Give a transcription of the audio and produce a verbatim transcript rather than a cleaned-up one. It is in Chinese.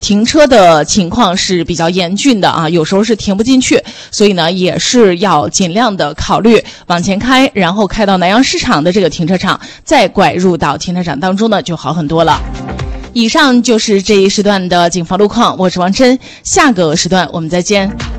停车的情况是比较严峻的啊，有时候是停不进去，所以呢也是要尽量的考虑往前开，然后开到南阳市场的这个停车场，再拐入到停车场当中呢就好很多了。以上就是这一时段的警方路况，我是王琛，下个时段我们再见。